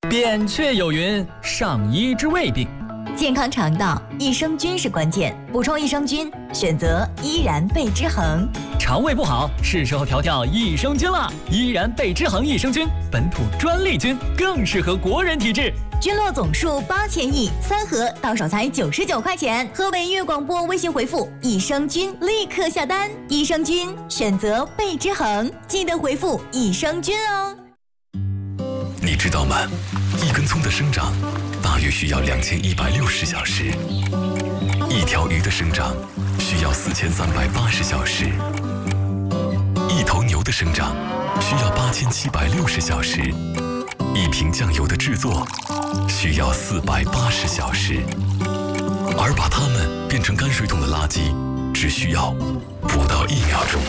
扁鹊有云：上医治未病。 健康肠道，益生菌是关键。补充益生菌，选择依然贝之恒。 肠胃不好，是时候调调益生菌了。依然贝之恒益生菌，本土专利菌，更适合国人体质。 菌落总数8000亿，3盒到手才99块钱。河北音乐广播微信回复“益生菌”立刻下单。益生菌选择贝之恒，记得回复益生菌哦。 你知道吗？一根葱的生长大约需要2160小时，一条鱼的生长需要4380小时，一头牛的生长需要8760小时，一瓶酱油的制作需要480小时，而把它们变成泔水桶的垃圾只需要不到1秒钟。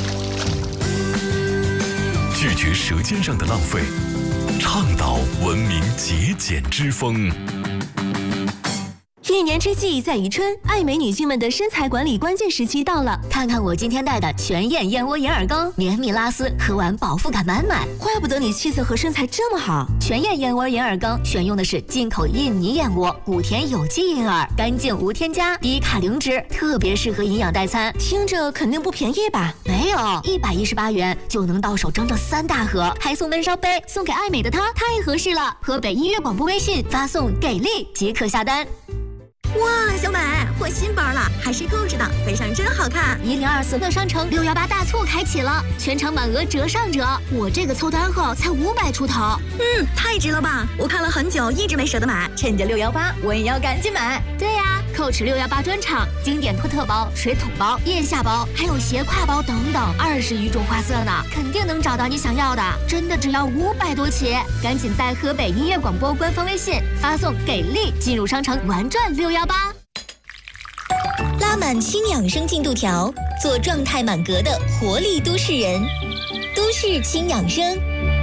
拒绝舌尖上的浪费，倡导文明节俭之风。 一年之计在于春，爱美女性们的身材管理关键时期到了。 看看我今天带的全燕燕窝银耳羹，绵密拉丝，喝完饱腹感满满。 怪不得你气色和身材这么好。 全燕燕窝银耳羹选用的是进口印尼燕窝，谷田有机银耳，干净无添加，低卡零脂，特别适合营养代餐。 听着肯定不便宜吧？ 没有，118元就能到手整整3大盒，还送温烧杯，送给爱美的她，太合适了。河北音乐广播微信发送“给力”即可下单。 哇，小美，换新包了，还是购置的，背上真好看。 1024乐商城618大促开启了，全场满额折上折。我这个凑单后才500出头。 太值了吧！我看了很久，一直没舍得买，趁着618，我也要赶紧买。 对呀，Coach 618专场，经典托特包、水桶包、腋下包，还有斜挎包等等，20余种花色呢，肯定能找到你想要的。真的只要500多起，赶紧在河北音乐广播官方微信发送“给力”，进入商城玩转618。 拉满轻养生进度条，做状态满格的活力都市人。都市轻养生。